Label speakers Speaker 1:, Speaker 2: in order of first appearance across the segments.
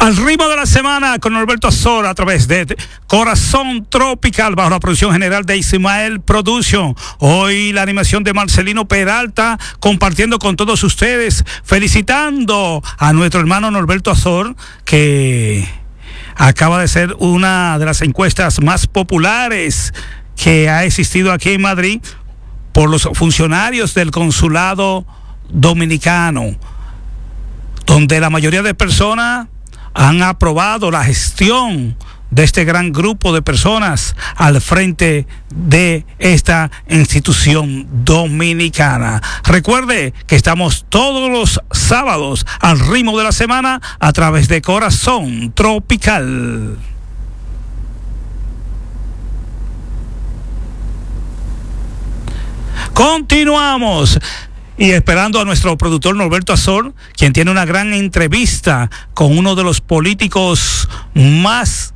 Speaker 1: Al ritmo de la semana con Norberto Azor a través de Corazón Tropical bajo la producción general de Ismael Production. Hoy la animación de Marcelino Peralta compartiendo con todos ustedes, felicitando a nuestro hermano Norberto Azor, que acaba de ser una de las encuestas más populares que ha existido aquí en Madrid por los funcionarios del consulado dominicano, donde la mayoría de personas han aprobado la gestión de este gran grupo de personas al frente de esta institución dominicana. Recuerde que estamos todos los sábados al ritmo de la semana a través de Corazón Tropical. Continuamos. Y esperando a nuestro productor Norberto Azor, quien tiene una gran entrevista con uno de los políticos más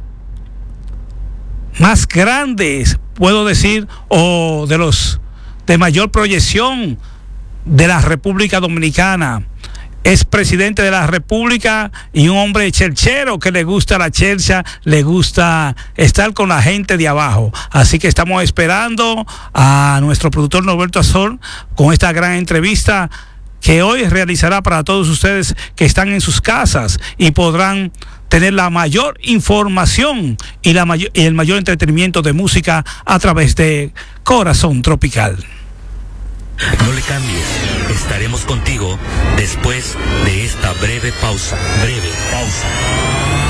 Speaker 1: grandes, puedo decir, o de los de mayor proyección de la República Dominicana. Es presidente de la República y un hombre cherchero que le gusta la chercha, le gusta estar con la gente de abajo. Así que estamos esperando a nuestro productor Norberto Azor con esta gran entrevista que hoy realizará para todos ustedes que están en sus casas y podrán tener la mayor información y el mayor entretenimiento de música a través de Corazón Tropical.
Speaker 2: No le cambies, estaremos contigo después de esta breve pausa.